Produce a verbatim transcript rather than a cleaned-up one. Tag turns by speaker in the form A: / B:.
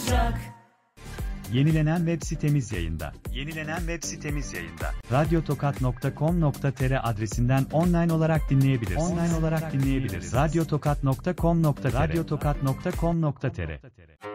A: olacak.
B: Yenilenen web sitemiz yayında. Yenilenen web sitemiz yayında. radyotokat nokta com nokta tr adresinden online olarak dinleyebilirsiniz. Online olarak dinleyebiliriz. radyotokat nokta com nokta tr radyotokat nokta com nokta tr